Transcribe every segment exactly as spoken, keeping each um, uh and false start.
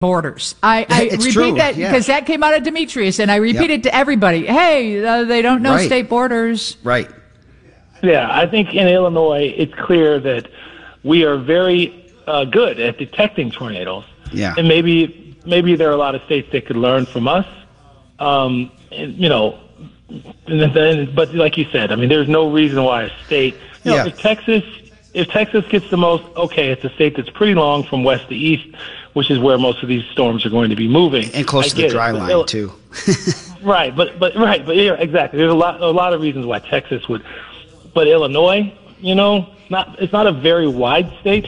borders. I, I repeat true. that yeah. because that came out of Demetrius, and I repeat yep. it to everybody. Hey, uh, they don't know right. state borders. Right. Yeah, I think in Illinois, it's clear that we are very uh, good at detecting tornadoes. Yeah. And maybe maybe there are a lot of states that could learn from us. Um, and, you know, and then, but like you said, I mean, there's no reason why a state, you know, yeah. if Texas, if Texas gets the most, okay, it's a state that's pretty long from west to east, which is where most of these storms are going to be moving. And close I to the dry it, line, Ill- too. right, but, but, right, but yeah, exactly. There's a lot, a lot of reasons why Texas would, but Illinois, you know, not, it's not a very wide state.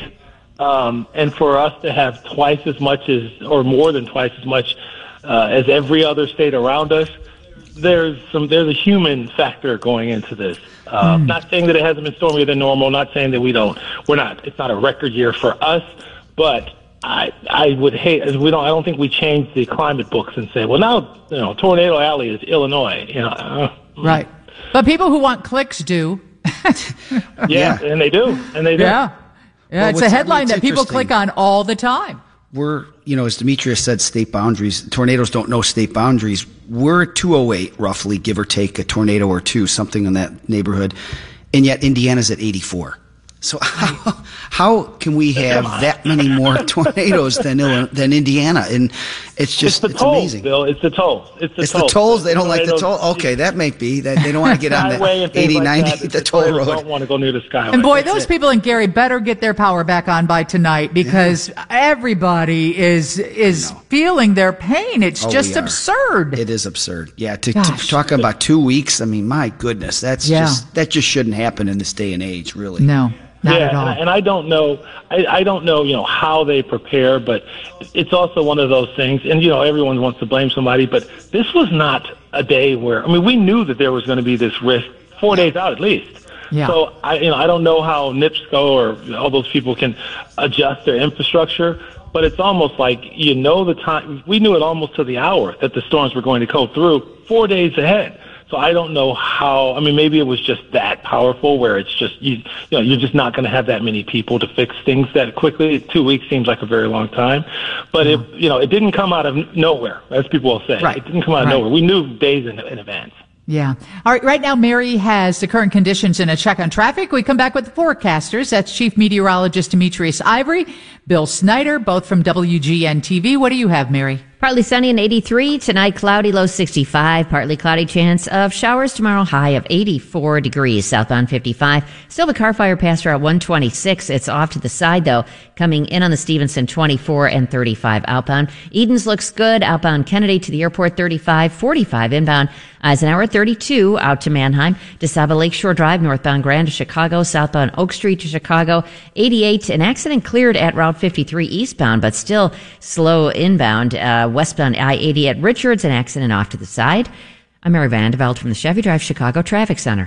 Um, and for us to have twice as much as, or more than twice as much uh, as every other state around us, there's some, there's a human factor going into this. Uh, mm. Not saying that it hasn't been stormier than normal. Not saying that we don't. We're not. It's not a record year for us. But I, I would hate. As we don't. I don't think we change the climate books and say, well, now you know, Tornado Alley is Illinois. You know. Uh, right. But people who want clicks do. yeah, yeah, and they do, and they do. Yeah. Yeah, well, it's a headline that people click on all the time. We're, you know, as Demetrius said, state boundaries. Tornadoes don't know state boundaries. We're at two oh eight, roughly, give or take a tornado or two, something in that neighborhood. And yet Indiana's at eighty-four. So how, how can we have that many more tornadoes than than Indiana? And it's just it's, the it's tolls, amazing. Bill. It's the tolls. It's the it's tolls. the tolls. They don't like the tornadoes. toll. Okay, that may be that they don't want to get on the eighty, like ninety, that, the toll road. Don't want to go near the skyway. And boy, That's those it. people in Gary better get their power back on by tonight because yeah. everybody is is feeling their pain. It's oh, just absurd. It is absurd. Yeah, to, to talk about two weeks. I mean, my goodness, that's yeah. just that just shouldn't happen in this day and age. Really, no. Not yeah, at all. And, and I don't know, I, I don't know, you know, how they prepare, but it's also one of those things. And you know, everyone wants to blame somebody, but this was not a day where I mean, we knew that there was going to be this risk four days out at least. Yeah. So I, you know, I don't know how NIPSCO or all those people can adjust their infrastructure, but it's almost like you know the time. We knew it almost to the hour that the storms were going to go through four days ahead. So I don't know how. I mean, maybe it was just that powerful, where it's just you. You know, you're just not going to have that many people to fix things that quickly. Two weeks seems like a very long time, but mm-hmm. it, you know, it didn't come out of nowhere, as people will say. Right. It didn't come out of right. nowhere. We knew days in, in advance. Yeah. All right. Right now, Mary has the current conditions and a check on traffic. We come back with the forecasters. That's Chief Meteorologist Demetrius Ivory, Bill Snyder, both from W G N T V. What do you have, Mary? Partly sunny and eighty-three. Tonight, cloudy, low sixty-five. Partly cloudy, chance of showers tomorrow, high of eighty-four degrees. Southbound fifty-five. Still the car fire past Route one twenty-six. It's off to the side, though. Coming in on the Stevenson, twenty-four and thirty-five outbound. Edens looks good. Outbound Kennedy to the airport, thirty-five. forty-five inbound. Eisenhower, thirty-two. Out to Manheim. DeSaba Lakeshore Drive, northbound Grand to Chicago. Southbound Oak Street to Chicago. eighty-eight. An accident cleared at Route fifty-three eastbound, but still slow inbound. Uh, westbound I eighty at Richards, an accident off to the side. I'm Mary Vandeveld from the Chevy Drive Chicago Traffic Center.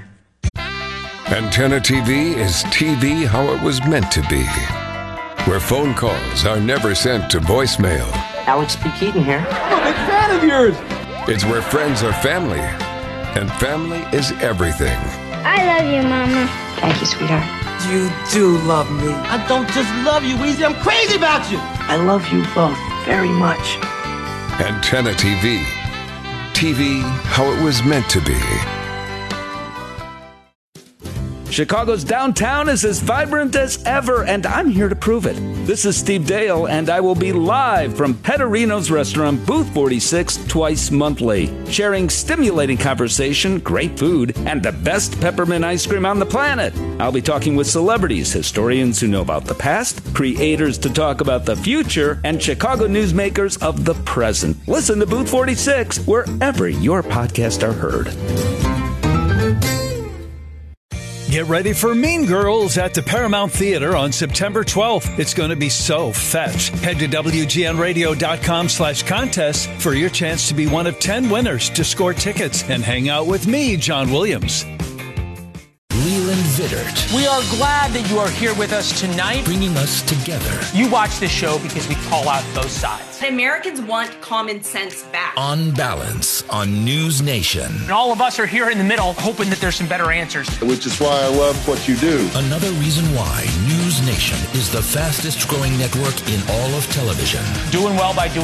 Antenna T V is T V how it was meant to be, where phone calls are never sent to voicemail. Alex P. Keaton here. I'm a big fan of yours. It's where friends are family, and family is everything. I love you, Mama. Thank you, sweetheart. You do love me. I don't just love you, Weezy. I'm crazy about you. I love you both very much. Antenna T V. T V how it was meant to be. Chicago's downtown is as vibrant as ever, and I'm here to prove it. This is Steve Dale, and I will be live from Petterino's Restaurant, Booth forty-six, twice monthly, sharing stimulating conversation, great food, and the best peppermint ice cream on the planet. I'll be talking with celebrities, historians who know about the past, creators to talk about the future, and Chicago newsmakers of the present. Listen to Booth forty-six wherever your podcasts are heard. Get ready for Mean Girls at the Paramount Theater on September twelfth. It's going to be so fetch. Head to W G N radio dot com slash contest for your chance to be one of ten winners to score tickets and hang out with me, John Williams. Leland Vittert. We are glad that you are here with us tonight. Bringing us together. You watch this show because we call out both sides. Americans want common sense back. On Balance on News Nation. And all of us are here in the middle hoping that there's some better answers. Which is why I love what you do. Another reason why News Nation is the fastest growing network in all of television. Doing well by doing